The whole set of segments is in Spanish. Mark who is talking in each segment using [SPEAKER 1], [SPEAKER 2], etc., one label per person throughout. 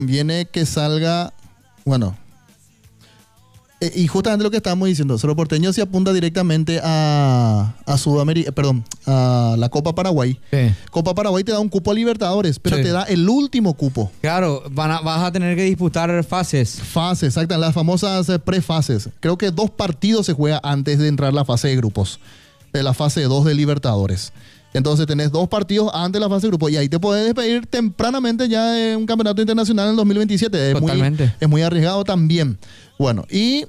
[SPEAKER 1] viene que salga, bueno, y justamente lo que estábamos diciendo, Cerro Porteño se apunta directamente a Sudamérica, perdón, a la Copa Paraguay.
[SPEAKER 2] Sí.
[SPEAKER 1] Copa Paraguay te da un cupo a Libertadores, pero
[SPEAKER 2] Sí.
[SPEAKER 1] te da el último cupo.
[SPEAKER 2] Claro, vas a tener que disputar fases.
[SPEAKER 1] Fases, exacto, las famosas prefases. Creo que 2 partidos se juega antes de entrar la fase de grupos, de la fase 2 de Libertadores. Entonces tenés 2 partidos antes de la fase de grupos y ahí te podés despedir tempranamente ya de un campeonato internacional en el 2027.
[SPEAKER 2] Totalmente.
[SPEAKER 1] Es muy arriesgado también. Bueno, y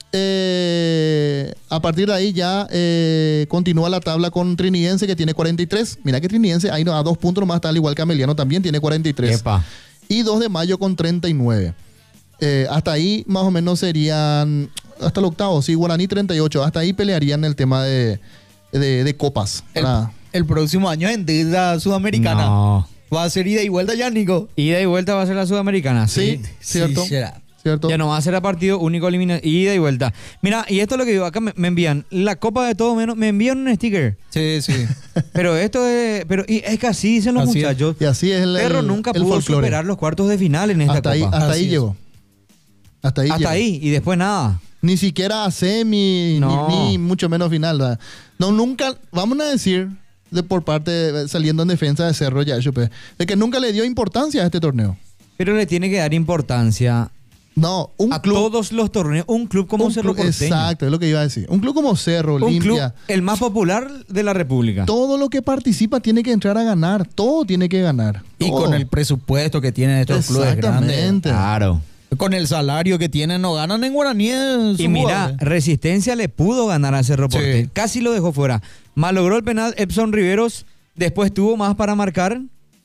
[SPEAKER 1] a partir de ahí ya continúa la tabla con Trinidense, que tiene 43. Mira que Trinidense ahí a 2 puntos más, está al igual que Ameliano, también tiene 43.
[SPEAKER 2] Epa.
[SPEAKER 1] Y 2 de Mayo con 39. Hasta ahí más o menos serían, hasta el octavo, sí, Guaraní 38. Hasta ahí pelearían el tema de copas.
[SPEAKER 3] El próximo año en deuda sudamericana.
[SPEAKER 2] No.
[SPEAKER 3] Va a ser ida y vuelta ya, Nico.
[SPEAKER 2] Ida y vuelta va a ser la Sudamericana.
[SPEAKER 1] Sí, cierto.
[SPEAKER 3] Sí, será.
[SPEAKER 1] ¿Cierto?
[SPEAKER 2] Ya no va a ser a partido único eliminatorio, ida y vuelta. Mira, y esto es lo que digo, acá me envían la Copa de todo menos, me envían un sticker.
[SPEAKER 3] Sí, sí.
[SPEAKER 2] Pero esto es, y es que así dicen los
[SPEAKER 3] Así es.
[SPEAKER 2] muchachos.
[SPEAKER 1] Y así es
[SPEAKER 2] Perro nunca
[SPEAKER 1] el
[SPEAKER 2] pudo
[SPEAKER 1] folclore.
[SPEAKER 2] superar los cuartos de final en esta
[SPEAKER 1] Hasta ahí,
[SPEAKER 2] Copa.
[SPEAKER 1] hasta ahí
[SPEAKER 3] Así es.
[SPEAKER 1] llegó. Hasta ahí
[SPEAKER 2] Hasta
[SPEAKER 1] llegó.
[SPEAKER 2] ahí, y después nada.
[SPEAKER 1] Ni siquiera a semi,
[SPEAKER 2] No.
[SPEAKER 1] ni mucho menos final. ¿Verdad? No, nunca, vamos a decir, por parte, saliendo en defensa de Cerro ya, de que nunca le dio importancia a este torneo.
[SPEAKER 2] Pero le tiene que dar importancia
[SPEAKER 1] No, un
[SPEAKER 2] a
[SPEAKER 1] club.
[SPEAKER 2] todos los torneos. Un club como
[SPEAKER 1] un
[SPEAKER 2] Cerro
[SPEAKER 1] club-
[SPEAKER 2] Porteño.
[SPEAKER 1] Exacto, es lo que iba a decir. Un club como Cerro,
[SPEAKER 2] Un club,
[SPEAKER 1] Olimpia.
[SPEAKER 2] el más popular de la República.
[SPEAKER 1] Todo lo que participa tiene que entrar a ganar. Todo tiene que ganar.
[SPEAKER 3] Y
[SPEAKER 1] Todo.
[SPEAKER 3] con el presupuesto que tienen estos clubes grandes.
[SPEAKER 1] Exactamente.
[SPEAKER 2] Claro.
[SPEAKER 3] Con el salario que tienen, no ganan en guaraní.
[SPEAKER 2] Y mira, Resistencia le pudo ganar a Cerro
[SPEAKER 3] Sí.
[SPEAKER 2] Porteño. Casi lo dejó fuera. Malogró el penal Epson Riveros. Después tuvo más para marcar.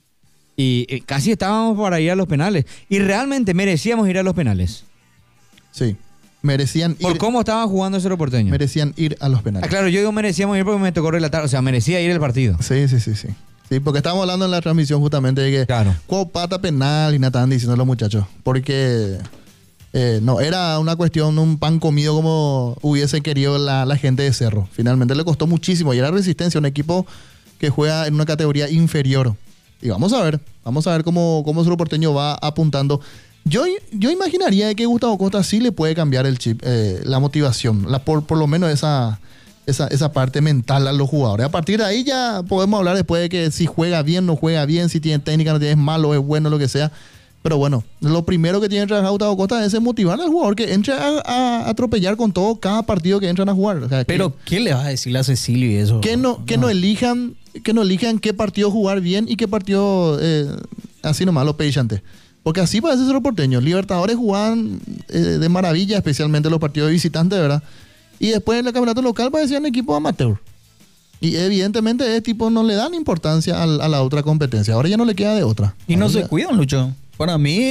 [SPEAKER 2] Y casi estábamos para ir a los penales. Y realmente merecíamos ir a los penales.
[SPEAKER 1] Sí. Merecían
[SPEAKER 2] Por
[SPEAKER 1] ir,
[SPEAKER 2] cómo estaba jugando Cerro Porteño.
[SPEAKER 1] merecían ir a los penales.
[SPEAKER 2] Ah, claro, yo digo merecíamos ir porque me tocó relatar. O sea, merecía ir el partido.
[SPEAKER 1] Sí. Sí, porque estábamos hablando en la transmisión justamente de que
[SPEAKER 2] Claro.
[SPEAKER 1] pata penal y nada estaban diciendo los muchachos. Porque no, era una cuestión, un pan comido como hubiese querido la gente de Cerro. Finalmente le costó muchísimo. Y era Resistencia, un equipo que juega en una categoría inferior. Y vamos a ver cómo Cerro Porteño va apuntando. Yo imaginaría que Gustavo Costa sí le puede cambiar el chip, la motivación, por lo menos esa parte mental a los jugadores. A partir de ahí ya podemos hablar después de que si juega bien, no juega bien, si tiene técnica, no tiene, es malo, es bueno, lo que sea. Pero bueno, lo primero que tiene que trabajar Gustavo Costa es motivar al jugador que entre a atropellar con todo cada partido que entran a jugar. O sea,
[SPEAKER 3] Pero, ¿qué le vas a decirle a Cecilio y eso?
[SPEAKER 1] que no elijan qué partido jugar bien y qué partido así nomás lo pechantes. Porque así parece Cerro Porteño. Libertadores jugaban de maravilla, especialmente los partidos de visitantes, ¿verdad? Y después en el campeonato local parecían equipos amateur. Y evidentemente tipo no le dan importancia a la otra competencia. Ahora ya no le queda de otra.
[SPEAKER 3] Y no
[SPEAKER 1] Ahora
[SPEAKER 3] se
[SPEAKER 1] ya-
[SPEAKER 3] cuidan, Lucho. Para mí,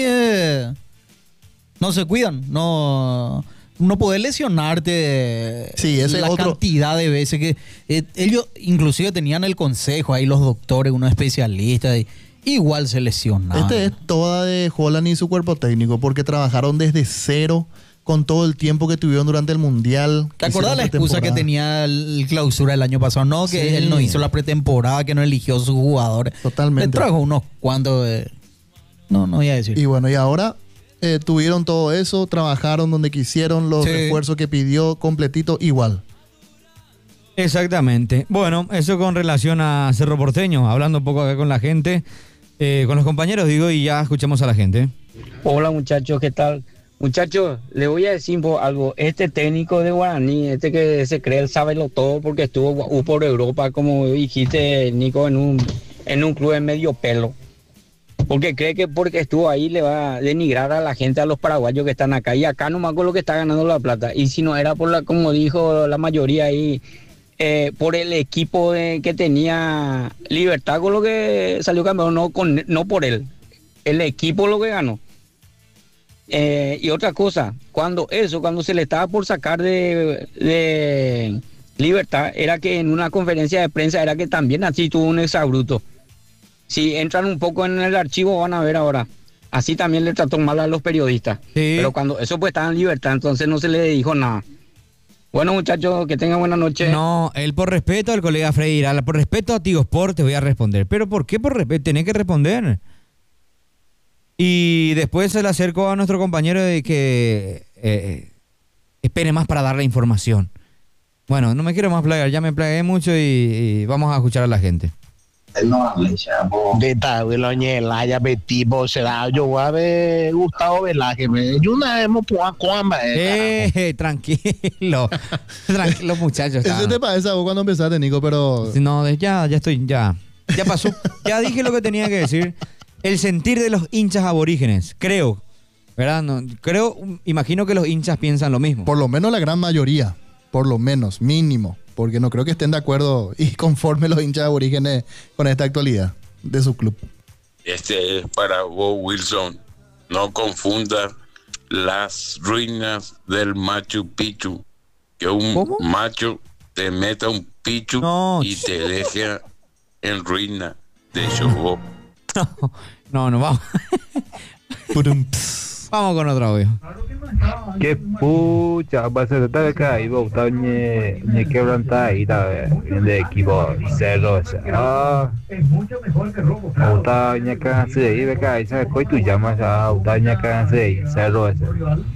[SPEAKER 3] no se cuidan. No podés lesionarte.
[SPEAKER 1] Sí, ese
[SPEAKER 3] la
[SPEAKER 1] otro-
[SPEAKER 3] cantidad de veces que ellos inclusive tenían el consejo ahí, los doctores, unos especialistas, y igual se lesionaban.
[SPEAKER 1] Este es toda de Holland y su cuerpo técnico, porque trabajaron desde cero con todo el tiempo que tuvieron durante el Mundial.
[SPEAKER 3] ¿Te acuerdas la excusa que
[SPEAKER 1] pretemporada?
[SPEAKER 3] tenía el clausura el año pasado? No, que
[SPEAKER 1] Sí.
[SPEAKER 3] él no hizo la pretemporada, que no eligió sus jugadores.
[SPEAKER 1] Totalmente.
[SPEAKER 3] Le trajo unos cuantos. No voy a decir.
[SPEAKER 1] Y bueno, y ahora tuvieron todo eso, trabajaron donde quisieron, los
[SPEAKER 3] Sí.
[SPEAKER 1] refuerzos que pidió, completito, igual.
[SPEAKER 2] Exactamente. Bueno, eso con relación a Cerro Porteño. Hablando un poco acá con la gente, con los compañeros, digo, y ya escuchamos a la gente.
[SPEAKER 4] Hola muchachos, ¿qué tal? Muchachos, le voy a decir algo. Este técnico de Guaraní, este que se cree el sábelo todo porque estuvo por Europa, como dijiste, Nico, en un club de medio pelo. Porque cree que porque estuvo ahí le va a denigrar a la gente, a los paraguayos que están acá. Y acá nomás con lo que está ganando la plata. Y si no era por como dijo la mayoría ahí, por el equipo que tenía Libertad con lo que salió campeón, no por él. El equipo lo que ganó. Y otra cosa, cuando se le estaba por sacar de Libertad, era que en una conferencia de prensa era que también así tuvo un exabruto. Si entran un poco en el archivo van a ver ahora. Así también le trató mal a los periodistas.
[SPEAKER 2] Sí.
[SPEAKER 4] Pero cuando eso pues estaba en Libertad, entonces no se le dijo nada. Bueno muchachos, que tengan buena noche.
[SPEAKER 2] No, él por respeto al colega Freddy Irala, por respeto a Tigo Sport te voy a responder. ¿Pero por qué por respeto? Tenés que responder. Y después se le acercó a nuestro compañero de que espere más para dar la información. Bueno, no me quiero más plagar, ya me plagué mucho y vamos a escuchar a la gente.
[SPEAKER 5] De Tabueloña, ya tipo será yo voy a ver Gustavo Velázquez. Yo una vez me pongo a cuamba.
[SPEAKER 2] Tranquilo. Tranquilo, muchachos.
[SPEAKER 1] Eso te parece a vos cuando empezaste, Nico, pero...
[SPEAKER 2] No, ya estoy, ya pasó. Ya dije lo que tenía que decir. El sentir de los hinchas aborígenes, creo, ¿verdad? No, imagino que los hinchas piensan lo mismo.
[SPEAKER 1] Por lo menos la gran mayoría, por lo menos, mínimo. Porque no creo que estén de acuerdo y conforme los hinchas aborígenes con esta actualidad de su club.
[SPEAKER 6] Este es para vos, Wilson. No confunda las ruinas del Machu Picchu. Que un macho te meta un pichu y te deje en ruina de Chocó.
[SPEAKER 2] No, vamos. Vamos con otro audio.
[SPEAKER 7] Qué pucha, va a ser tal que ahí va a estar ni quebrantada ahí, de equipo cerro. Es mucho mejor que robo. Va a estar ni canse de ahí, beca, ahí se coi tu llamas, va a estar ni canse de ahí, cerro ese.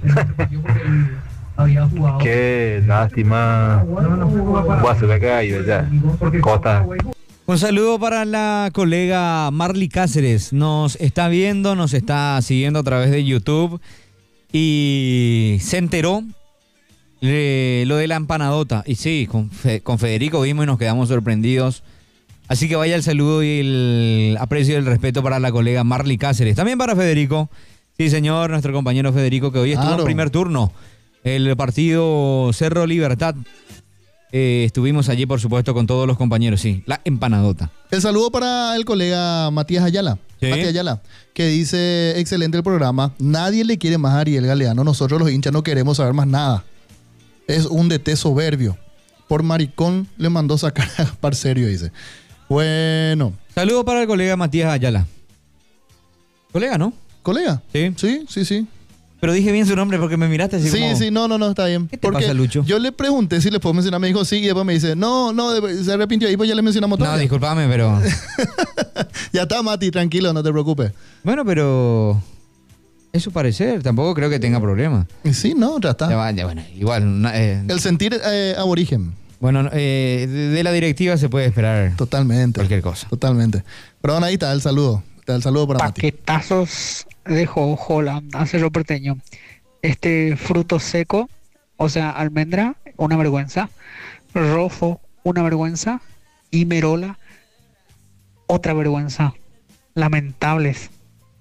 [SPEAKER 7] Qué lástima. Va a ser beca ahí, ¿verdad? Cota.
[SPEAKER 2] Un saludo para la colega Marly Cáceres. Nos está viendo, nos está siguiendo a través de YouTube y se enteró de lo de la empanadota. Y sí, con Federico vimos y nos quedamos sorprendidos. Así que vaya el saludo y el aprecio y el respeto para la colega Marly Cáceres. También para Federico. Sí, señor, nuestro compañero Federico, que hoy estuvo en primer turno. El partido Cerro Libertad. Estuvimos allí, por supuesto, con todos los compañeros, sí. La empanadota.
[SPEAKER 1] El saludo para el colega Matías Ayala.
[SPEAKER 2] ¿Sí?
[SPEAKER 1] Matías Ayala, que dice, excelente el programa. Nadie le quiere más a Ariel Galeano. Nosotros los hinchas no queremos saber más nada. Es un DT soberbio. Por maricón le mandó sacar a Parcerio, dice. Bueno.
[SPEAKER 2] Saludo para el colega Matías Ayala. Colega, ¿no?
[SPEAKER 1] ¿Colega?
[SPEAKER 2] Sí.
[SPEAKER 1] Sí.
[SPEAKER 2] Pero dije bien su nombre porque me miraste así como...
[SPEAKER 1] Sí, no, está bien.
[SPEAKER 2] ¿Qué te pasa, Lucho?
[SPEAKER 1] Yo le pregunté si le puedo mencionar, me dijo sí, y después me dice, no, se arrepintió ahí, pues ya le mencionamos todo.
[SPEAKER 2] No, discúlpame, pero...
[SPEAKER 1] Ya está, Mati, tranquilo, no te preocupes.
[SPEAKER 2] Bueno, pero... es su parecer, tampoco creo que tenga problema.
[SPEAKER 1] Sí, no, ya está.
[SPEAKER 2] Bueno, igual...
[SPEAKER 1] el sentir aborigen.
[SPEAKER 2] Bueno, de la directiva se puede esperar...
[SPEAKER 1] Totalmente.
[SPEAKER 2] Cualquier cosa.
[SPEAKER 1] Totalmente. Pero bueno, ahí está el saludo. El saludo para Mati.
[SPEAKER 8] Paquetazos de Holland a Cerro Porteño. Fruto seco, o sea, almendra, una vergüenza. Rofo, una vergüenza. Y Merola, otra vergüenza. Lamentables.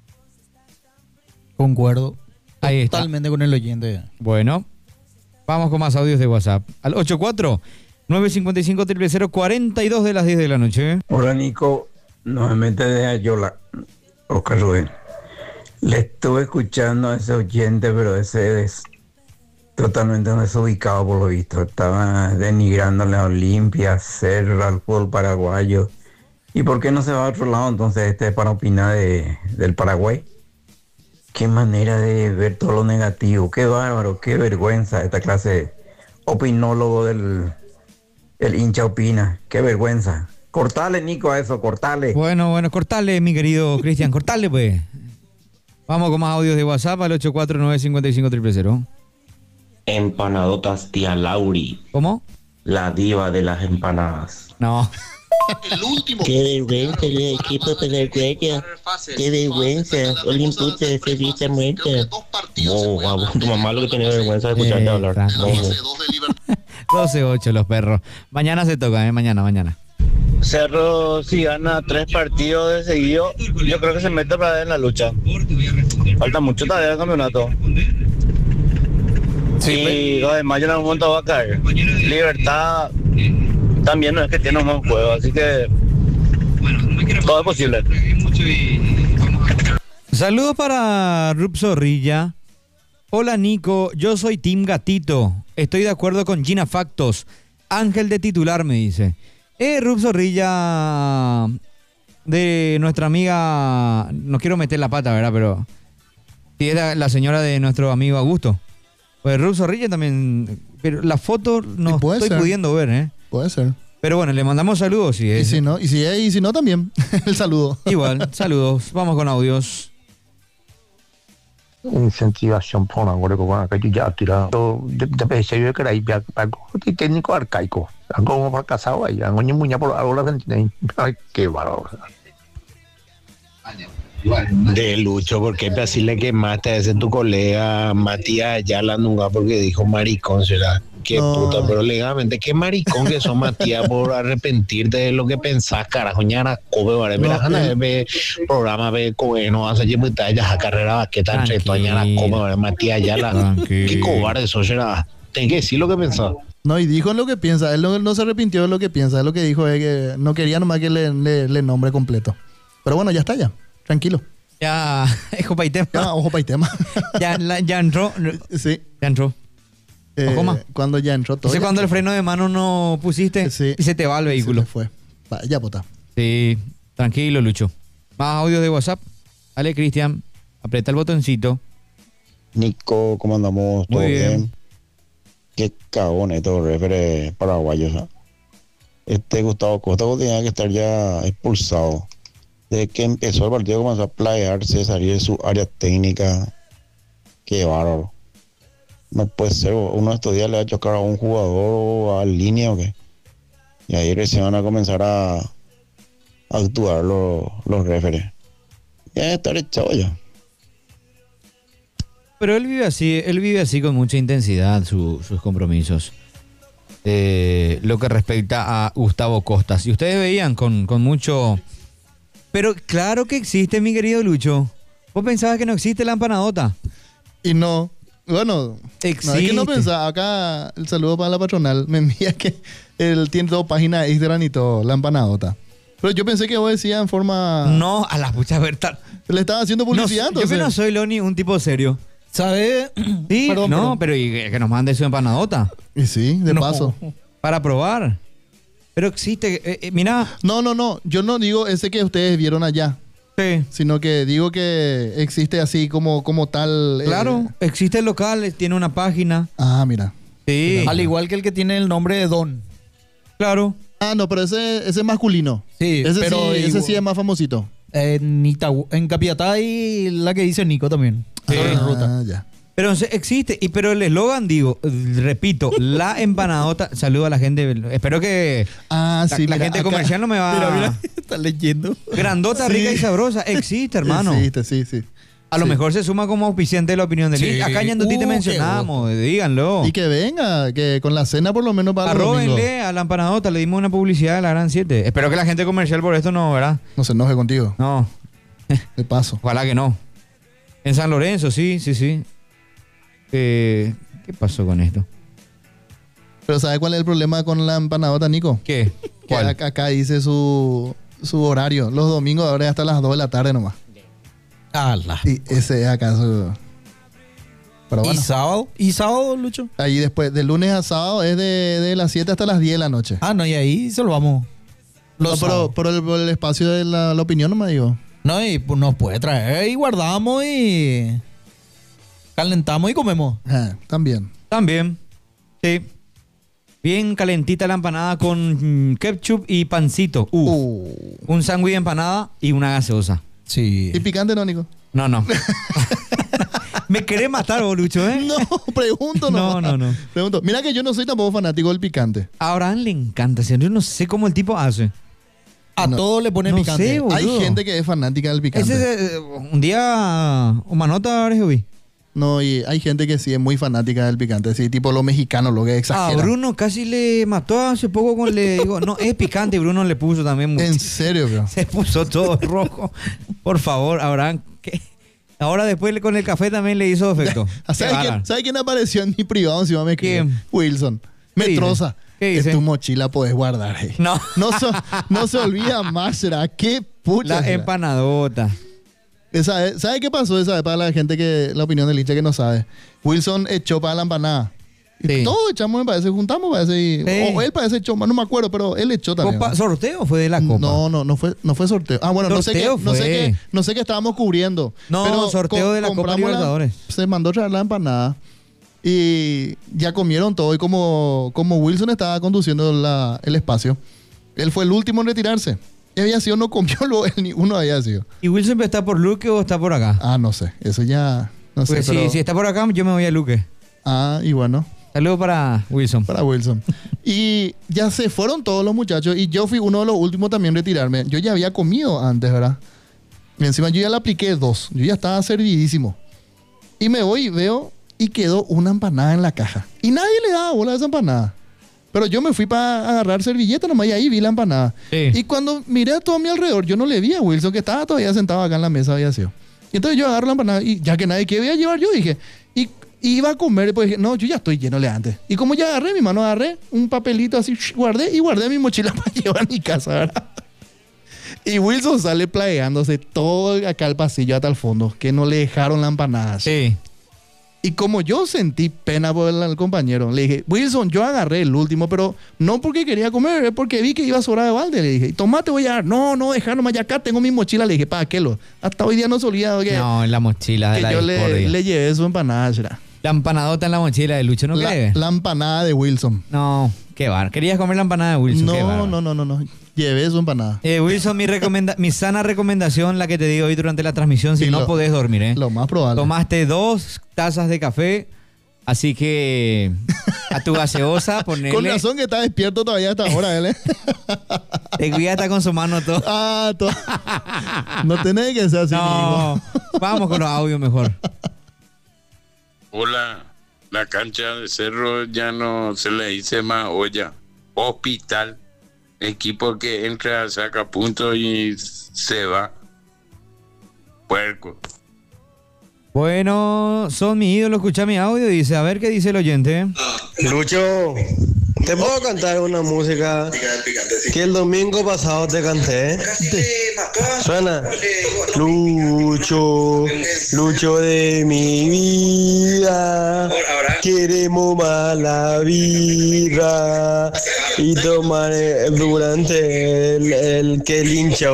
[SPEAKER 3] Concuerdo.
[SPEAKER 2] Ahí está.
[SPEAKER 3] Totalmente con el oyente.
[SPEAKER 2] Bueno, vamos con más audios de WhatsApp. Al 84-955-000-42 de las 10 de la noche.
[SPEAKER 9] Hola, Nico. No me metes de Ayola, Oscar Rubén. Le estuve escuchando a ese oyente, pero ese es totalmente desubicado por lo visto. Estaba denigrando a la Olimpia, Cerro, al fútbol paraguayo. ¿Y por qué no se va a otro lado entonces para opinar del Paraguay? Qué manera de ver todo lo negativo. Qué bárbaro, qué vergüenza esta clase de opinólogo del hincha opina. Qué vergüenza. Cortale, Nico, a eso, cortale.
[SPEAKER 2] Bueno, cortale, mi querido Cristian, cortale, pues. Vamos con más audios de WhatsApp al 84-955-000.
[SPEAKER 10] Empanadotas tía Lauri.
[SPEAKER 2] ¿Cómo?
[SPEAKER 10] La diva de las empanadas.
[SPEAKER 2] No.
[SPEAKER 5] El último.
[SPEAKER 10] Qué vergüenza el equipo de la Guaya. Qué vergüenza. Olimpute de servicio muerte. Tu mamá lo que tenía vergüenza de escucharte hablar.
[SPEAKER 2] 12-8 los perros. Mañana se toca, mañana.
[SPEAKER 11] Cerro, si gana 3 partidos de seguido, yo creo que se mete para ver en la lucha. Falta mucho todavía el campeonato. Sí, 2 de mayo en algún momento va a caer. Libertad también no es que tiene un buen juego, así que todo es posible.
[SPEAKER 2] Saludos para Rup Zorrilla. Hola, Nico, yo soy Team Gatito. Estoy de acuerdo con Gina Factos. Ángel de titular, me dice. Rup Zorrilla, de nuestra amiga, no quiero meter la pata, ¿verdad? Pero sí, es la señora de nuestro amigo Augusto. Pues Rup Zorrilla también, pero la foto no estoy pudiendo ver, ¿eh?
[SPEAKER 1] Puede ser.
[SPEAKER 2] Pero bueno, le mandamos saludos. Si es.
[SPEAKER 1] Y si no también, el saludo.
[SPEAKER 2] Igual, saludos. Vamos con audios.
[SPEAKER 5] incentivación por una con acá yo ya tirado de pensé yo que era algo técnico arcaico, algo fracasado ahí, algo ni muña por algo la Argentina. Ay, qué bárbaro.
[SPEAKER 12] De Lucho, porque decirle que mate a ese tu colega Matías Ayala nunca porque dijo maricón, será qué
[SPEAKER 1] No.
[SPEAKER 12] puta, pero legalmente qué maricón que son Matías por arrepentirte de lo que pensás, carajo, ñara, cobe, vale, mira, jana, ve programa, ve cobe, no hace ya ya carrera vaqueta entre tu ñara, cobe, vale, Matías Ayala, qué cobarde eso será, tenés que decir lo que pensás.
[SPEAKER 1] No, y dijo lo que piensa. Él no se arrepintió de lo que piensa. Él lo que dijo es que no quería nomás que le nombre completo. Pero bueno, ya está ya. Tranquilo.
[SPEAKER 2] Ya, ojo pa' y tema.
[SPEAKER 1] Ya, ojo pa' y tema.
[SPEAKER 2] Ya entró.
[SPEAKER 1] Sí.
[SPEAKER 2] Ya entró. Ojo más.
[SPEAKER 1] Cuando ya entró todo.
[SPEAKER 2] Ese cuando el freno de mano no pusiste y se te va el vehículo.
[SPEAKER 1] Se te fue. Va, ya, pota.
[SPEAKER 2] Sí, tranquilo, Lucho. Más audio de WhatsApp. Dale, Cristian. Aprieta el botoncito.
[SPEAKER 13] Nico, ¿cómo andamos? ¿Todo
[SPEAKER 2] Muy bien?
[SPEAKER 13] bien? Qué cagón estos referes paraguayos. Gustavo Costa tenía que estar ya expulsado. Desde que empezó el partido comenzó a planearse, salir de su área técnica. Qué bárbaro. No puede ser, uno de estos días le va a chocar a un jugador o a línea o qué. Y ahí recién van a comenzar a actuar los referes. Ya debe estar echado ya.
[SPEAKER 2] Pero él vive así con mucha intensidad sus compromisos. Lo que respecta a Gustavo Costa. Si ustedes veían con mucho... Pero claro que existe, mi querido Lucho. ¿Vos pensabas que no existe la empanadota?
[SPEAKER 1] Y no. Bueno,
[SPEAKER 2] existe.
[SPEAKER 1] No, es que no pensaba. Acá el saludo para la patronal. Me envía que él tiene 2 páginas de Instagram y todo, la empanadota. Pero yo pensé que vos decías en forma...
[SPEAKER 2] No, a la pucha verdad.
[SPEAKER 1] Le estaba haciendo publicidad,
[SPEAKER 2] No,
[SPEAKER 1] entonces.
[SPEAKER 2] yo que no soy, Loni, un tipo serio.
[SPEAKER 3] ¿Sabe?
[SPEAKER 2] Sí,
[SPEAKER 3] Perdón,
[SPEAKER 2] no,
[SPEAKER 3] perdón.
[SPEAKER 2] pero y que nos mande su empanadota.
[SPEAKER 1] Y sí, de paso.
[SPEAKER 2] Para probar. Pero existe, mira.
[SPEAKER 1] No. Yo no digo ese que ustedes vieron allá.
[SPEAKER 2] Sí.
[SPEAKER 1] Sino que digo que existe así como tal.
[SPEAKER 2] Claro, existe el local, tiene una página.
[SPEAKER 1] Ah, mira.
[SPEAKER 2] Sí.
[SPEAKER 3] Al igual que el que tiene el nombre de Don.
[SPEAKER 2] Claro.
[SPEAKER 1] Ah, no, pero ese es masculino.
[SPEAKER 3] Sí,
[SPEAKER 1] Ese
[SPEAKER 3] pero
[SPEAKER 1] ese sí es más famosito.
[SPEAKER 3] En Capiatá hay la que dice Nico también. En ruta.
[SPEAKER 1] Ya.
[SPEAKER 2] Pero existe, pero el eslogan, digo, repito, la empanadota, saludo a la gente, espero que la gente comercial no me va...
[SPEAKER 3] Mira, está leyendo.
[SPEAKER 2] Grandota, rica y sabrosa, existe, hermano.
[SPEAKER 1] Existe, sí.
[SPEAKER 2] A lo mejor se suma como auspiciante de la opinión del
[SPEAKER 1] Sí.
[SPEAKER 2] link. Acá en Yandutí te
[SPEAKER 1] Qué
[SPEAKER 2] mencionamos, díganlo.
[SPEAKER 1] Y que venga, que con la cena por lo menos para el domingo.
[SPEAKER 2] Arróbenle a la empanadota, le dimos una publicidad de la Gran 7. Espero que la gente comercial por esto no, ¿verdad?
[SPEAKER 1] No se enoje contigo.
[SPEAKER 2] No.
[SPEAKER 1] De paso.
[SPEAKER 2] Ojalá que no. En San Lorenzo, sí. ¿Qué pasó con esto?
[SPEAKER 1] Pero ¿sabe cuál es el problema con la empanadota, Nico?
[SPEAKER 2] ¿Qué?
[SPEAKER 1] Que acá dice su horario. Los domingos ahora es hasta las 2 de la tarde nomás.
[SPEAKER 3] ¡Hala!
[SPEAKER 1] Y ese es acá su... Pero bueno.
[SPEAKER 3] ¿Y sábado? ¿Y sábado, Lucho?
[SPEAKER 1] Ahí después, de lunes a sábado es de las 7 hasta las 10 de la noche.
[SPEAKER 3] Ah, no, y ahí se lo vamos.
[SPEAKER 1] No, pero por el espacio de la opinión no me digo.
[SPEAKER 3] No, y pues, nos puede traer y guardamos y calentamos y comemos.
[SPEAKER 1] También.
[SPEAKER 2] Sí. Bien calentita la empanada con ketchup y pancito. Un sándwich de empanada y una gaseosa.
[SPEAKER 3] Sí.
[SPEAKER 1] ¿Y picante no, Nico?
[SPEAKER 2] No. Me querés matar, Lucho, ¿eh?
[SPEAKER 1] No, pregunto
[SPEAKER 2] No.
[SPEAKER 1] Pregunto. Mira que yo no soy tampoco fanático del picante.
[SPEAKER 2] A Abraham le encanta, yo no sé cómo el tipo hace.
[SPEAKER 3] A todo le pone picante.
[SPEAKER 2] Sé, boludo.
[SPEAKER 1] Hay gente que es fanática del picante.
[SPEAKER 2] Un día, Humanota, vi.
[SPEAKER 1] No, y hay gente que sí es muy fanática del picante. Sí, tipo los mexicanos, lo que exagera.
[SPEAKER 2] A Bruno casi le mató hace poco con le digo, no, es picante, Bruno le puso también mucho.
[SPEAKER 1] ¿En serio, bro?
[SPEAKER 2] Se puso todo rojo. Por favor, Abraham, ¿qué? Ahora después con el café también le hizo efecto.
[SPEAKER 1] ¿Sabe quién apareció en mi privado encima me escribió?
[SPEAKER 2] ¿Quién?
[SPEAKER 1] Wilson.
[SPEAKER 2] ¿Qué
[SPEAKER 1] Me
[SPEAKER 2] dice?
[SPEAKER 1] troza.
[SPEAKER 2] ¿Qué
[SPEAKER 1] En
[SPEAKER 2] dice?
[SPEAKER 1] tu mochila puedes guardar ahí.
[SPEAKER 2] No.
[SPEAKER 1] No se olvida más, será. ¿Qué pucha
[SPEAKER 2] La
[SPEAKER 1] será?
[SPEAKER 2] empanadota.
[SPEAKER 1] ¿Sabe qué pasó esa vez para la gente que, la opinión del hincha que no sabe? Wilson echó para la empanada. Y
[SPEAKER 2] Sí.
[SPEAKER 1] todos echamos, me parece, juntamos, parece. Y,
[SPEAKER 2] Sí.
[SPEAKER 1] O él parece echó, no me acuerdo, pero él echó también.
[SPEAKER 2] Copa, ¿sorteo fue de la copa?
[SPEAKER 1] No fue sorteo. Ah, bueno,
[SPEAKER 2] Sorteo
[SPEAKER 1] no sé qué estábamos cubriendo.
[SPEAKER 2] No,
[SPEAKER 1] pero
[SPEAKER 2] sorteo de la Copa
[SPEAKER 1] compramos
[SPEAKER 2] Libertadores.
[SPEAKER 1] Se mandó traer la empanada y ya comieron todo. Y como Wilson estaba conduciendo el espacio, él fue el último en retirarse. Y había sido, no comió, ni uno había sido.
[SPEAKER 2] ¿Y Wilson está por Luque o está por acá?
[SPEAKER 1] Ah, no sé. Eso ya No sé,
[SPEAKER 2] Pues
[SPEAKER 1] pero-
[SPEAKER 2] si está por acá, yo me voy a Luque.
[SPEAKER 1] Ah, y bueno.
[SPEAKER 2] Saludos para Wilson.
[SPEAKER 1] Para Wilson. Y ya se fueron todos los muchachos y yo fui uno de los últimos también en retirarme. Yo ya había comido antes, ¿verdad? Y encima yo ya le apliqué 2. Yo ya estaba servidísimo. Y me voy y veo y quedó una empanada en la caja. Y nadie le daba bola a esa empanada. Pero yo me fui para agarrar servilleta nomás y ahí vi la empanada.
[SPEAKER 2] Sí.
[SPEAKER 1] Y cuando miré a todo a mi alrededor, yo no le vi a Wilson, que estaba todavía sentado acá en la mesa, había sido. Y entonces yo agarro la empanada y ya que nadie quiere, voy a llevar yo, dije. Y iba a comer, pues dije, no, yo ya estoy lleno de antes. Y como ya agarré mi mano, agarré un papelito así, guardé mi mochila para llevar a mi casa, ¿verdad? Y Wilson sale plagueándose todo acá al pasillo hasta el fondo, que no le dejaron la empanada.
[SPEAKER 2] Sí.
[SPEAKER 1] Y como yo sentí pena por el compañero, le dije, Wilson, yo agarré el último, pero no porque quería comer, es porque vi que iba a sobrar de balde. Le dije, tomate, voy a dar. No, dejar nomás, ya acá tengo mi mochila. Le dije, ¿para qué lo? Hasta hoy día no se olvida que,
[SPEAKER 2] No, en la mochila de
[SPEAKER 1] que
[SPEAKER 2] la
[SPEAKER 1] yo
[SPEAKER 2] discordia.
[SPEAKER 1] le llevé su empanada. ¿Será?
[SPEAKER 2] La empanadota en la mochila de Lucho, ¿no crees?
[SPEAKER 1] La empanada de Wilson.
[SPEAKER 2] No, qué bar. ¿Querías comer la empanada de Wilson? Qué bárbaro.
[SPEAKER 1] No. Llevé su empanada.
[SPEAKER 2] Wilson, mi sana recomendación, la que te digo hoy durante la transmisión, si
[SPEAKER 1] Sí,
[SPEAKER 2] no podés dormir, ¿eh?
[SPEAKER 1] Lo más probable.
[SPEAKER 2] Tomaste 2 tazas de café, así que a tu gaseosa ponerle...
[SPEAKER 1] Con razón que está despierto todavía hasta ahora, él, ¿eh?
[SPEAKER 2] Te cuida hasta con su mano todo.
[SPEAKER 1] Ah, no tenés que ser así.
[SPEAKER 2] No,
[SPEAKER 1] mismo.
[SPEAKER 2] vamos con los audios mejor.
[SPEAKER 6] Hola, la cancha de Cerro ya no se le dice más olla, hospital, equipo que entra, saca puntos y se va. Puerco.
[SPEAKER 2] Bueno, son mi ídolo, escucha mi audio, dice, a ver qué dice el oyente.
[SPEAKER 14] Lucho, ¿te puedo cantar una música que el domingo pasado te canté? Suena. Lucho, Lucho de mi vida, queremos más la vida y tomar durante el que el hincha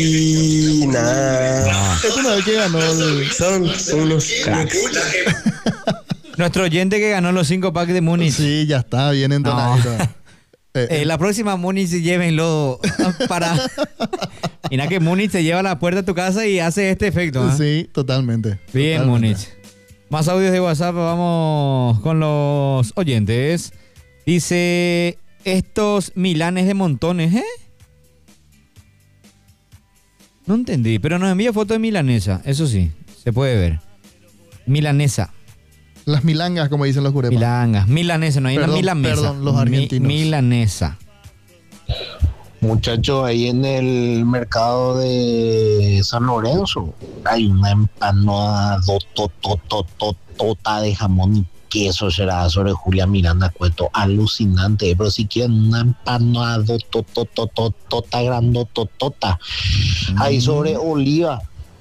[SPEAKER 14] opina.
[SPEAKER 1] Es una vez que ganó
[SPEAKER 14] Son unos cracks.
[SPEAKER 2] Nuestro oyente que ganó los 5 packs de Múnich.
[SPEAKER 1] Sí, ya está, bien entonadito.
[SPEAKER 2] La próxima Múnich llévenlo para... Y nada que Múnich se lleva a la puerta de tu casa y hace este efecto. ¿Ah?
[SPEAKER 1] Sí, totalmente.
[SPEAKER 2] Bien,
[SPEAKER 1] totalmente.
[SPEAKER 2] Múnich. Más audios de WhatsApp, vamos con los oyentes. Dice, estos milanes de montones, ¿eh? No entendí, pero nos envía foto de milanesa, eso sí, se puede ver. Milanesa.
[SPEAKER 1] Las milangas, como dicen los curepas.
[SPEAKER 2] Milangas, milanesa, no hay una milanesa.
[SPEAKER 1] Perdón, los argentinos.
[SPEAKER 2] Milanesa.
[SPEAKER 12] Muchachos, ahí en el mercado de San Lorenzo hay una empanada tota de jamón y queso, será sobre Julia Miranda Cueto, alucinante, pero si quieren una empanada tota grandototota, ahí sobre oliva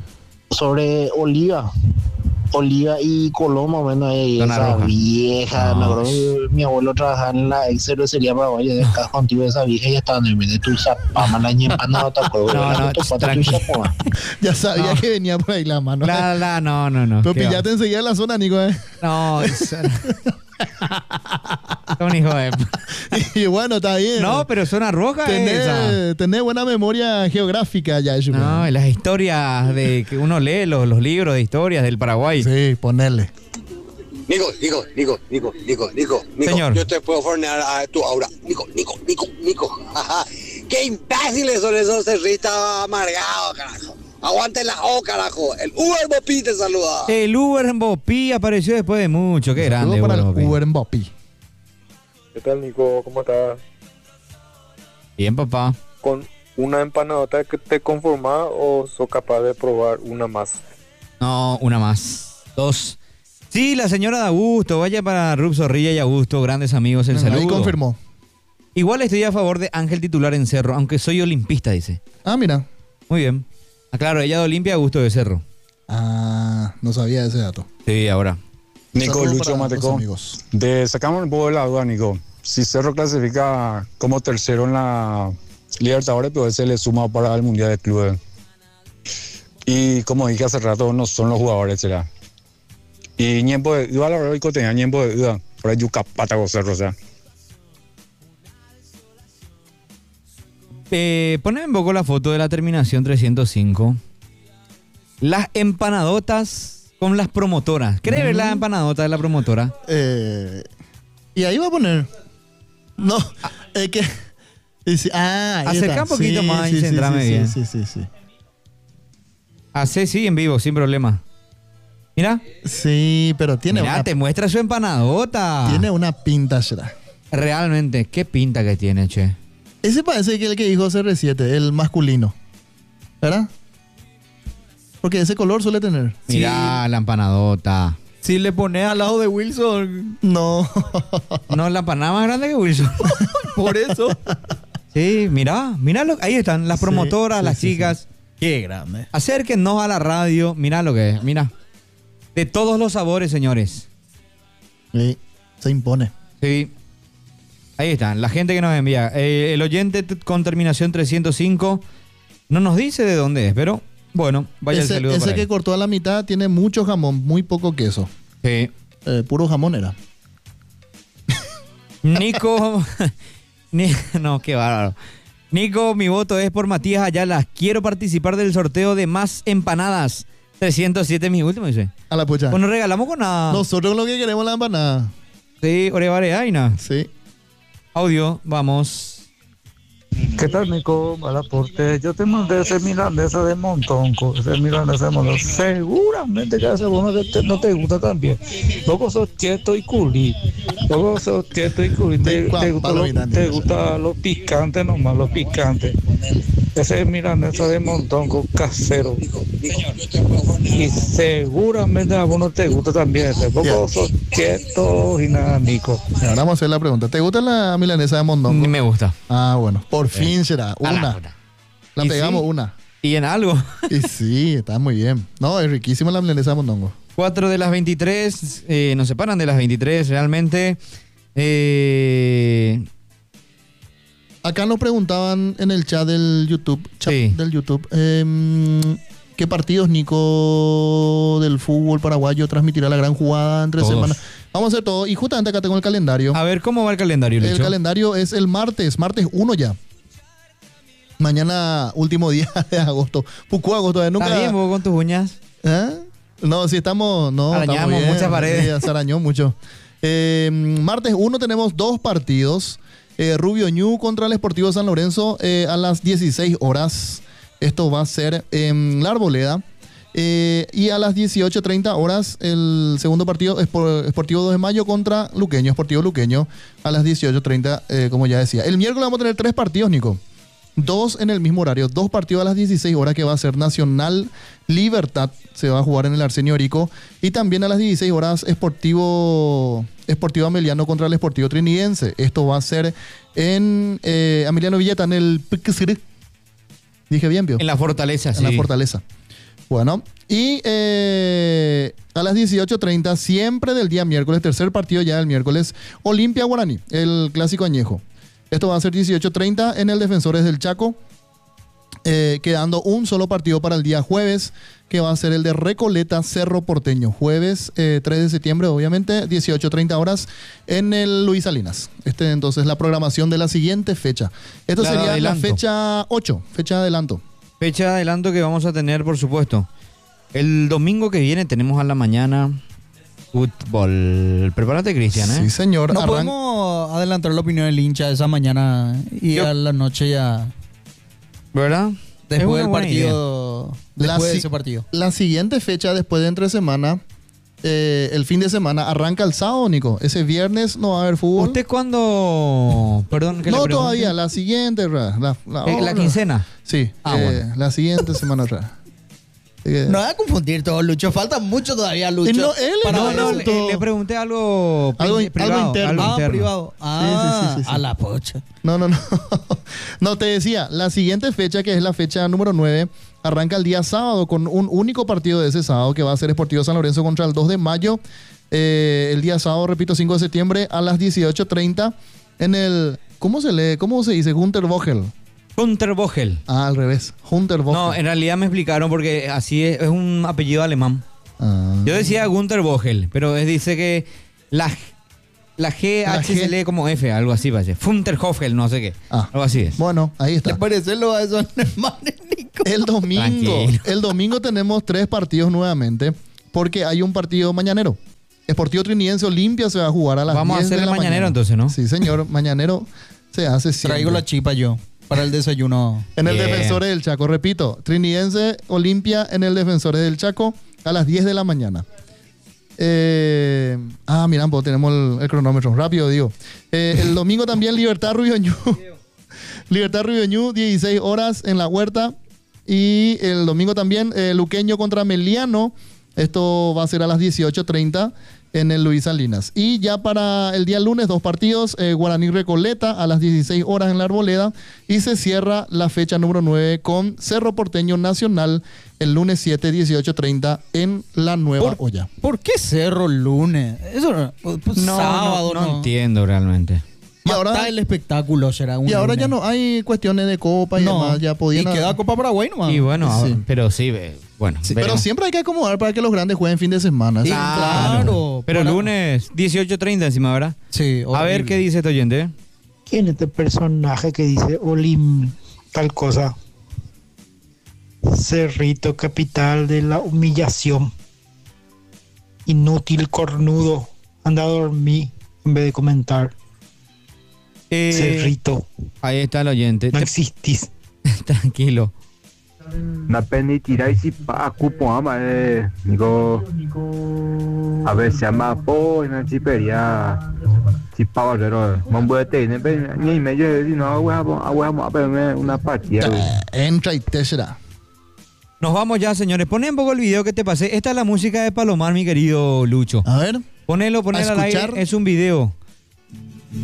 [SPEAKER 12] y colón, más o menos, ahí
[SPEAKER 2] Zona
[SPEAKER 12] esa
[SPEAKER 2] roja.
[SPEAKER 12] vieja, me acuerdo que mi abuelo trabajaba en la ex cervecería paraguaya de acá contigo, esa vieja ya estaba en el tu zapama, la empanada,
[SPEAKER 2] tranquilo.
[SPEAKER 1] Ya sabía que venía por ahí la mano.
[SPEAKER 2] No.
[SPEAKER 1] Pero
[SPEAKER 2] ¿Qué va?
[SPEAKER 1] pillaste enseguida la zona, Nico, ¿eh?
[SPEAKER 2] No, un hijo de...
[SPEAKER 1] Y bueno, está bien.
[SPEAKER 2] No, pero zona roja esa.
[SPEAKER 1] Tenés buena memoria geográfica ya, Shumen.
[SPEAKER 2] No, las historias de que uno lee, los libros de historias del Paraguay.
[SPEAKER 1] Sí, ponerle.
[SPEAKER 15] Nico.
[SPEAKER 2] Señor.
[SPEAKER 15] Yo te puedo fornear a tu aura. Nico. Qué imbéciles son esos cerristas amargados, carajo. Aguante la O, carajo. El Uber Bopi te saluda.
[SPEAKER 2] El Uber Bopi apareció después de mucho. Qué grande,
[SPEAKER 1] Saludos para el
[SPEAKER 2] Uber Bopi.
[SPEAKER 1] Uber Bopi.
[SPEAKER 7] ¿Qué tal, Nico? ¿Cómo estás?
[SPEAKER 2] Bien, papá.
[SPEAKER 7] ¿Con una empanadota que te conformás o sos capaz de probar una más?
[SPEAKER 2] No, una más. 2. Sí, la señora de Augusto. Vaya para Rub Zorrilla y Augusto, grandes amigos. El saludo.
[SPEAKER 1] Ahí confirmó.
[SPEAKER 2] Igual estoy a favor de Ángel titular en Cerro, aunque soy olimpista, dice.
[SPEAKER 1] Ah, mira.
[SPEAKER 2] Muy bien. Ah, claro, ella de Olimpia, Augusto de Cerro.
[SPEAKER 1] Ah, no sabía ese dato.
[SPEAKER 2] Sí, ahora.
[SPEAKER 16] Nico,
[SPEAKER 1] Saludos
[SPEAKER 16] Lucho,
[SPEAKER 1] para
[SPEAKER 16] Mateco.
[SPEAKER 1] los amigos.
[SPEAKER 16] Sacamos un poco de la duda, Nico. Si Cerro clasifica como tercero en la Libertadores, pues se le suma para el Mundial de Clubes. Y como dije hace rato, no son los jugadores, será. Y Ñempo de duda, la verdad, tenía Ñempo de duda. Por ahí Yuca Pátago Cerro, o sea.
[SPEAKER 2] Poneme un poco la foto de la terminación 305. Las empanadotas con las promotoras. ¿Querés ver la empanadota de la promotora?
[SPEAKER 1] Y ahí va a poner. No, es que. Ahí
[SPEAKER 2] Acerca
[SPEAKER 1] está.
[SPEAKER 2] un poquito
[SPEAKER 1] Sí,
[SPEAKER 2] más
[SPEAKER 1] sí,
[SPEAKER 2] y centrame
[SPEAKER 1] sí,
[SPEAKER 2] bien.
[SPEAKER 1] Sí.
[SPEAKER 2] Hace sí en vivo, sin problema. Mira.
[SPEAKER 1] Sí, pero tiene
[SPEAKER 2] Mira, te muestra su empanadota.
[SPEAKER 1] Tiene una pinta, Shra.
[SPEAKER 2] Realmente, qué pinta que tiene, che.
[SPEAKER 1] Ese parece que el que dijo CR7, el masculino. ¿Verdad? Porque ese color suele tener.
[SPEAKER 2] Mira la empanadota.
[SPEAKER 3] Si le pones al lado de Wilson.
[SPEAKER 1] No.
[SPEAKER 2] No, la empanada más grande que Wilson.
[SPEAKER 3] Por eso.
[SPEAKER 2] Sí, mira, ahí están las promotoras, las chicas.
[SPEAKER 3] Qué grande.
[SPEAKER 2] Acérquenos a la radio. Mira lo que es, mira. De todos los sabores, señores.
[SPEAKER 1] Sí, se impone.
[SPEAKER 2] Sí. Ahí están, la gente que nos envía. El oyente con terminación 305 no nos dice de dónde es, pero bueno, vaya el saludo
[SPEAKER 1] Ese
[SPEAKER 2] para
[SPEAKER 1] que
[SPEAKER 2] él.
[SPEAKER 1] cortó a la mitad tiene mucho jamón, muy poco queso.
[SPEAKER 2] Sí.
[SPEAKER 1] Puro jamón era.
[SPEAKER 2] Nico. No, qué bárbaro. Nico, mi voto es por Matías Ayala. Quiero participar del sorteo de más empanadas. 307 mi último, dice.
[SPEAKER 1] A la pucha.
[SPEAKER 2] Pues nos regalamos con nada.
[SPEAKER 1] Nosotros lo que queremos es la empanada.
[SPEAKER 2] Sí, Orevare Aina.
[SPEAKER 1] Sí.
[SPEAKER 2] Audio, vamos.
[SPEAKER 17] ¿Qué tal, Nico? Al aporte. Yo te mandé ese milanesa de montonco. Ese milanesa de montonco. Seguramente que ese bueno no te gusta también. Luego sos cheto y culí. Te gusta lo picante nomás, lo picante. Ese es milanesa de montonco casero. Y seguramente a vos no te gusta también ese. Luego sos cheto y nada, Nico.
[SPEAKER 1] Ahora vamos a hacer la pregunta. ¿Te gusta la milanesa de mondongo?
[SPEAKER 2] Ni me gusta.
[SPEAKER 1] Ah, bueno. Por fin será. Una. La pegamos
[SPEAKER 2] sí?
[SPEAKER 1] una.
[SPEAKER 2] Y en algo.
[SPEAKER 1] Y sí, está muy bien. No, es riquísima la milanesa de mondongo.
[SPEAKER 2] 4 de las 23. Nos separan de las 23 realmente.
[SPEAKER 1] Acá nos preguntaban en el chat del YouTube. ¿Qué partidos, Nico, del fútbol paraguayo transmitirá la gran jugada entre semanas? Vamos a hacer todo. Y justamente acá tengo el calendario.
[SPEAKER 2] A ver, ¿cómo va el calendario, Lecho?
[SPEAKER 1] El calendario es el martes 1 ya. Mañana, último día de agosto. Pucú agosto. Nunca...
[SPEAKER 2] ¿Está bien vos con tus uñas?
[SPEAKER 1] No, si estamos... No,
[SPEAKER 2] arañamos muchas paredes.
[SPEAKER 1] Se arañó mucho. Martes 1 tenemos 2 partidos. Rubio Ñu contra el Sportivo San Lorenzo a las 16 horas. Esto va a ser en La Arboleda. Y a las 18:30 horas el segundo partido es Sportivo 2 de Mayo contra Luqueño, Sportivo Luqueño a las 18:30, como ya decía. El miércoles vamos a tener 3 partidos, Nico. 2 en el mismo horario, 2 partidos a las 16 horas que va a ser Nacional Libertad, se va a jugar en el Arsenio Orico, y también a las 16 horas Sportivo Ameliano contra el Sportivo Trinidense. Esto va a ser en Ameliano Villeta, en el PQCR. Dije bien, Pio.
[SPEAKER 2] En la Fortaleza, sí.
[SPEAKER 1] En la Fortaleza. Bueno, y a las 18:30, siempre del día miércoles, tercer partido ya del miércoles, Olimpia Guaraní, el clásico añejo. Esto va a ser 18:30 en el Defensores del Chaco, quedando un solo partido para el día jueves, que va a ser el de Recoleta Cerro Porteño. Jueves 3 de septiembre, obviamente, 18:30 horas en el Luis Salinas. Entonces, la programación de la siguiente fecha. Esto sería la fecha 8, fecha de adelanto.
[SPEAKER 2] Fecha de adelanto que vamos a tener, por supuesto. El domingo que viene tenemos a la mañana fútbol. Prepárate, Cristian, ¿eh?
[SPEAKER 1] Sí, señor.
[SPEAKER 3] No podemos adelantar la opinión del hincha esa mañana y a la noche ya.
[SPEAKER 2] ¿Verdad?
[SPEAKER 3] Después del partido. Después de ese partido.
[SPEAKER 1] La siguiente fecha, después de entre semana, el fin de semana, arranca el sábado, Nico. Ese viernes no va a haber fútbol.
[SPEAKER 2] ¿Usted cuándo? Perdón, que
[SPEAKER 1] no,
[SPEAKER 2] le pregunte.
[SPEAKER 1] todavía, la siguiente,
[SPEAKER 2] la quincena.
[SPEAKER 1] Sí,
[SPEAKER 2] bueno.
[SPEAKER 1] la siguiente semana.
[SPEAKER 3] No voy a confundir todo, Lucho. Falta mucho todavía, Lucho.
[SPEAKER 2] Le pregunté algo privado.
[SPEAKER 1] Algo interno.
[SPEAKER 3] Privado.
[SPEAKER 1] Sí.
[SPEAKER 3] A la pocha.
[SPEAKER 1] No. No, te decía, la siguiente fecha, que es la fecha número 9, arranca el día sábado con un único partido de ese sábado, que va a ser Sportivo San Lorenzo contra el 2 de mayo. El día sábado, repito, 5 de septiembre a las 18:30 en el... ¿Cómo se dice? Gunter Vogel.
[SPEAKER 2] Hunter Vogel.
[SPEAKER 1] Ah, al revés. Hunter Vogel.
[SPEAKER 2] No, en realidad me explicaron porque así es un apellido alemán. Yo decía Gunter Vogel, pero dice que la G se lee como F, algo así parece. Hunter Vogel, no sé qué. Algo así es.
[SPEAKER 1] Bueno, ahí está.
[SPEAKER 3] ¿Te parece lo a esos alemanes, Nico?
[SPEAKER 1] El domingo tenemos 3 partidos nuevamente. porque hay un partido mañanero. Sportivo Trinidense Olimpia se va a jugar a las 10 de la mañana.
[SPEAKER 2] Vamos a hacer el mañanero entonces, ¿no?
[SPEAKER 1] Sí, señor. Mañanero se hace siempre.
[SPEAKER 3] Traigo la chipa yo para el desayuno.
[SPEAKER 1] En el
[SPEAKER 2] Bien.
[SPEAKER 1] Defensores del Chaco, repito. Trinidense Olimpia en el Defensores del Chaco a las 10 de la mañana. Mirá, pues tenemos el cronómetro. Rápido, digo. El domingo también Libertad Rubiñú. Libertad Rubiñú, 16 horas en la Huerta. Y el domingo también Luqueño contra Meliano. Esto va a ser a las 18:30 en el Luis Salinas. Y ya para el día lunes, 2 partidos. Guaraní Recoleta a las 16 horas en la Arboleda. Y se cierra la fecha número 9 con Cerro Porteño Nacional el lunes 7, 18:30 en la Nueva Olla.
[SPEAKER 3] ¿Por qué Cerro el lunes? Eso sábado,
[SPEAKER 2] no entiendo realmente.
[SPEAKER 3] Y ahora el espectáculo será un
[SPEAKER 1] Y ahora
[SPEAKER 3] lunes.
[SPEAKER 1] ya no hay cuestiones de copa y demás. Ya podían.
[SPEAKER 3] Y queda Copa Paraguay nomás.
[SPEAKER 2] Y bueno,
[SPEAKER 1] Sí.
[SPEAKER 2] pero sí, bueno.
[SPEAKER 1] Sí, pero
[SPEAKER 2] veremos.
[SPEAKER 1] siempre hay que acomodar para que los grandes jueguen fin de semana.
[SPEAKER 3] Sí, claro.
[SPEAKER 2] Pero lunes 18:30 encima, ¿verdad?
[SPEAKER 3] Sí.
[SPEAKER 2] A ver qué dice este oyente.
[SPEAKER 18] ¿Quién es este personaje que dice Olim tal cosa? Cerrito, capital de la humillación. Inútil, cornudo. Anda a dormir en vez de comentar. Cerrito.
[SPEAKER 2] Ahí está el oyente.
[SPEAKER 18] No existís.
[SPEAKER 2] Tranquilo.
[SPEAKER 7] Na peni tirai si pa cupo ama nico a ver se llama po na chiperia si pa pero mambuete ne pe ni me yo si no agua a ver una partida.
[SPEAKER 1] Entra y te será.
[SPEAKER 2] Nos vamos ya, señores. Poné un poco el video que te pasé. Esta es la música de Palomar, mi querido Lucho.
[SPEAKER 1] A ver.
[SPEAKER 2] Ponelo
[SPEAKER 1] ¿A
[SPEAKER 2] al aire.
[SPEAKER 1] escuchar?
[SPEAKER 2] Es un video.